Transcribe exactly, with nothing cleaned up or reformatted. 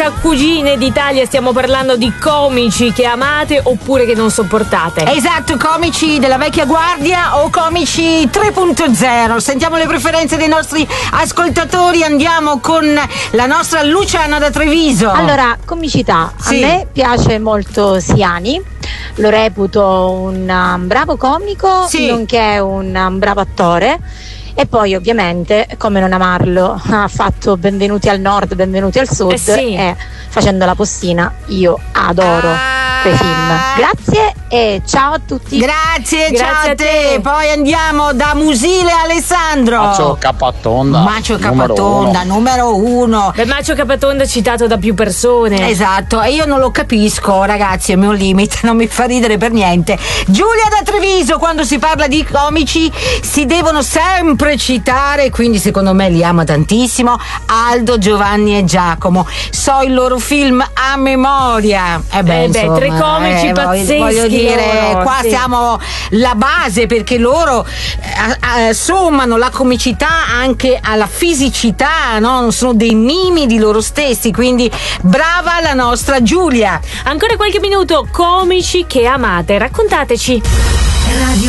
Elisa Cugine d'Italia, stiamo parlando di comici che amate oppure che non sopportate. Esatto, comici della vecchia guardia o comici tre punto zero. Sentiamo le preferenze dei nostri ascoltatori, andiamo con la nostra Luciana da Treviso. Allora, comicità, Sì. a me piace molto Siani, lo reputo un um, bravo comico, Sì. nonché un um, bravo attore. E poi ovviamente, come non amarlo, ha fatto Benvenuti al Nord, Benvenuti al Sud, Eh sì. e facendo la postina io adoro Ah. quei film. Grazie e ciao a tutti. Grazie, Grazie ciao a a te. te. Poi andiamo da Musile Alessandro. Macio Capatonda. Macio numero Capatonda, uno. numero uno. Beh, Macio Capatonda citato da più persone. Esatto, e io non lo capisco, ragazzi, è il mio limite, non mi fa ridere per niente. Giulia da Treviso, quando si parla di comici si devono sempre citare, quindi secondo me li ama tantissimo, Aldo, Giovanni e Giacomo. So il loro film a memoria. Eh beh, Eh beh, insomma, tre comici eh, voglio- pazzeschi Voglio dire, loro, qua sì. siamo la base, perché loro eh, eh, sommano la comicità anche alla fisicità, no? Sono dei mimi di loro stessi, quindi brava la nostra Giulia. Ancora qualche minuto, comici che amate, raccontateci. Radio